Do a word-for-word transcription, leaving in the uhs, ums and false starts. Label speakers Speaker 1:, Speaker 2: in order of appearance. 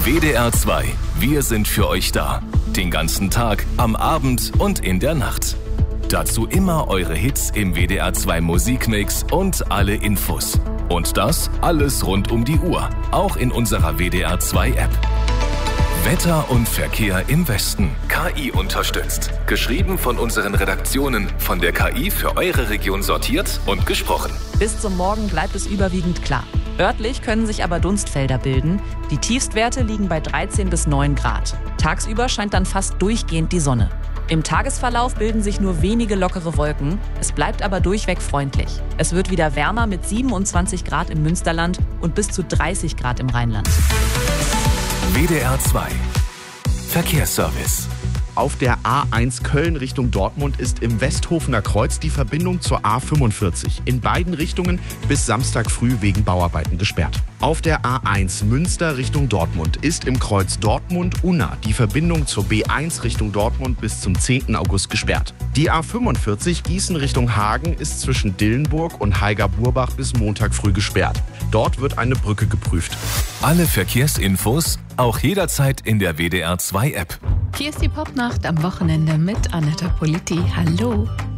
Speaker 1: W D R zwei. Wir sind für euch da. Den ganzen Tag, am Abend und in der Nacht. Dazu immer eure Hits im W D R zwei Musikmix und alle Infos. Und das alles rund um die Uhr, auch in unserer W D R zwei App. Wetter und Verkehr im Westen. K I unterstützt. Geschrieben von unseren Redaktionen, von der K I für eure Region sortiert und gesprochen.
Speaker 2: Bis zum Morgen bleibt es überwiegend klar. Örtlich können sich aber Dunstfelder bilden. Die Tiefstwerte liegen bei dreizehn bis neun Grad. Tagsüber scheint dann fast durchgehend die Sonne. Im Tagesverlauf bilden sich nur wenige lockere Wolken. Es bleibt aber durchweg freundlich. Es wird wieder wärmer mit siebenundzwanzig Grad im Münsterland und bis zu dreißig Grad im Rheinland.
Speaker 1: W D R zwei. Verkehrsservice.
Speaker 3: Auf der A eins Köln Richtung Dortmund ist im Westhofener Kreuz die Verbindung zur A fünfundvierzig in beiden Richtungen bis Samstag früh wegen Bauarbeiten gesperrt. Auf der A eins Münster Richtung Dortmund ist im Kreuz Dortmund-Unna die Verbindung zur B eins Richtung Dortmund bis zum zehnten August gesperrt. Die A fünfundvierzig Gießen Richtung Hagen ist zwischen Dillenburg und Haiger-Burbach bis Montag früh gesperrt. Dort wird eine Brücke geprüft.
Speaker 1: Alle Verkehrsinfos auch jederzeit in der W D R zwei App.
Speaker 4: Hier ist die Popnacht am Wochenende mit Anetta Politi. Hallo.